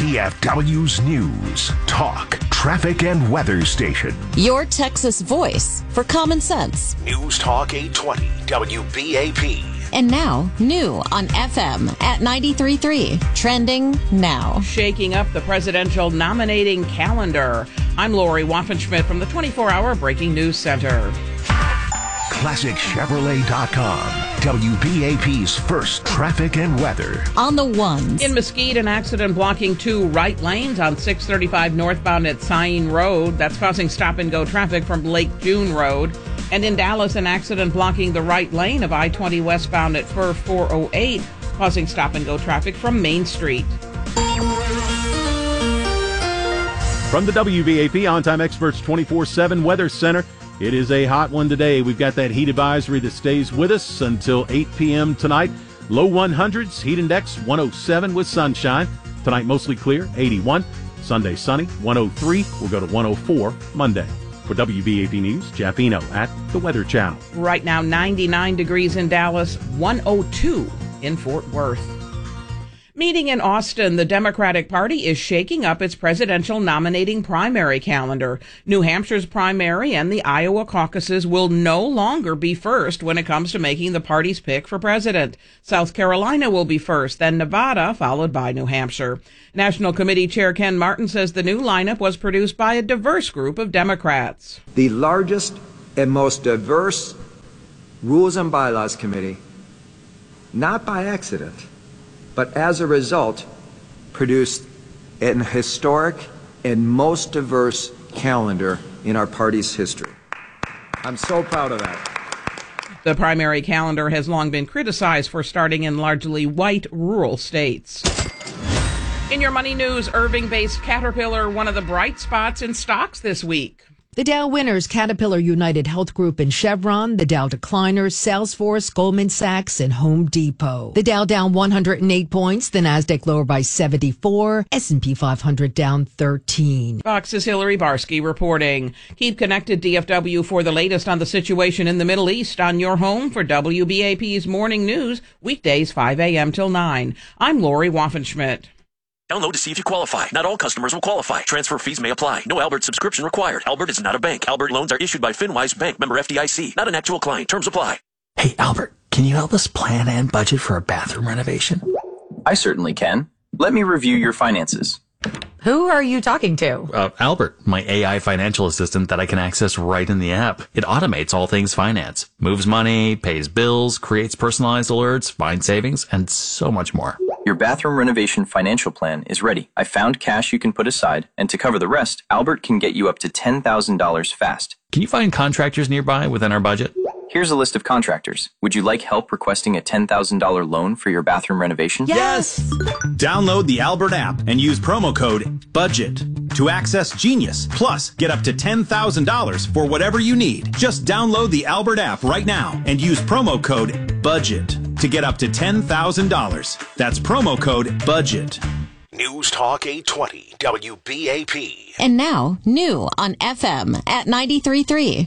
DFW's News, Talk, Traffic, and Weather Station. Your Texas voice for common sense. News Talk 820 WBAP. And now, new on FM at 93.3. Trending now. Shaking up the presidential nominating calendar. I'm Lori Waffenschmidt from the 24-hour Breaking News Center. ClassicChevrolet.com. WBAP's first traffic and weather. On the ones. In Mesquite, an accident blocking two right lanes on 635 northbound at Sain Road. That's causing stop-and-go traffic from Lake June Road. And in Dallas, an accident blocking the right lane of I-20 westbound at Fur 408, causing stop-and-go traffic from Main Street. From the WBAP On-Time Experts 24/7 Weather Center, it is a hot one today. We've got that heat advisory that stays with us until 8 p.m. tonight. Low 100s, heat index 107 with sunshine. Tonight mostly clear, 81. Sunday sunny, 103. We'll go to 104 Monday. For WBAP News, Jeff Eno at the Weather Channel. Right now, 99 degrees in Dallas, 102 in Fort Worth. Meeting in Austin, the Democratic Party is shaking up its presidential nominating primary calendar. New Hampshire's primary and the Iowa caucuses will no longer be first when it comes to making the party's pick for president. South Carolina will be first, then Nevada, followed by New Hampshire. National Committee Chair Ken Martin says the new lineup was produced by a diverse group of Democrats. The largest and most diverse Rules and Bylaws Committee, not by accident, but as a result, produced an historic and most diverse calendar in our party's history. I'm so proud of that. The primary calendar has long been criticized for starting in largely white rural states. In your money news, Irving-based Caterpillar, one of the bright spots in stocks this week. The Dow winners, Caterpillar, United Health Group, and Chevron. The Dow decliners, Salesforce, Goldman Sachs, and Home Depot. The Dow down 108 points. The Nasdaq lower by 74. S&P 500 down 13. Fox's Hillary Barsky reporting. Keep connected, DFW, for the latest on the situation in the Middle East on your home for WBAP's Morning News, weekdays 5 a.m. till 9. I'm Lori Waffenschmidt. Download to see if you qualify. Not all customers will qualify. Transfer fees may apply. No Albert subscription required. Albert is not a bank. Albert loans are issued by FinWise Bank, member FDIC. Not an actual client. Terms apply. Hey, Albert, can you help us plan and budget for a bathroom renovation? I certainly can. Let me review your finances. Who are you talking to? Albert, my AI financial assistant that I can access right in the app. It automates all things finance, moves money, pays bills, creates personalized alerts, finds savings, and so much more. Your bathroom renovation financial plan is ready. I found cash you can put aside, and to cover the rest, Albert can get you up to $10,000 fast. Can you find contractors nearby within our budget? Here's a list of contractors. Would you like help requesting a $10,000 loan for your bathroom renovation? Yes! Download the Albert app and use promo code BUDGET to access Genius. Plus, get up to $10,000 for whatever you need. Just download the Albert app right now and use promo code BUDGET to get up to $10,000. That's promo code BUDGET. News Talk 820 WBAP. And now, new on FM at 93.3.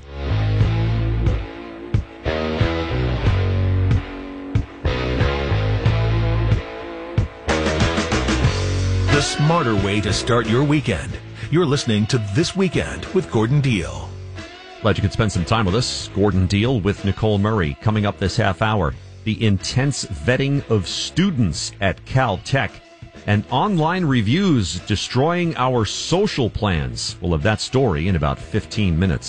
The smarter way to start your weekend. You're listening to This Weekend with Gordon Deal. Glad you could spend some time with us. Gordon Deal with Nicole Murray. Coming up this half hour, the intense vetting of students at Caltech and online reviews destroying our social plans. We'll have that story in about 15 minutes.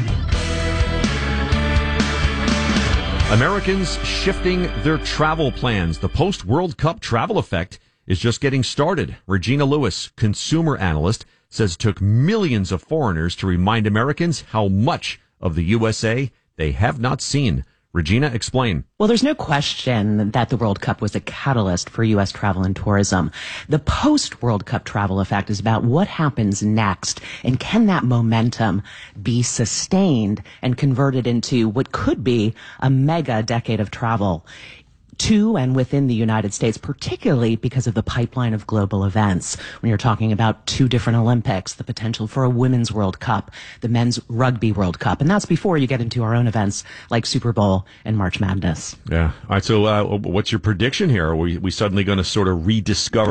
Americans shifting their travel plans. The post-World Cup travel effect is just getting started. Regina Lewis, consumer analyst, says it took millions of foreigners to remind Americans how much of the USA they have not seen. Regina, explain. Well, there's no question that the World Cup was a catalyst for U.S. travel and tourism. The post-World Cup travel effect is about what happens next, and can that momentum be sustained and converted into what could be a mega decade of travel to and within the United States, particularly because of the pipeline of global events. When you're talking about two different Olympics, the potential for a women's World Cup, the men's rugby World Cup, and that's before you get into our own events like Super Bowl and March Madness. Yeah. All right. So what's your prediction here? Are we suddenly going to sort of rediscover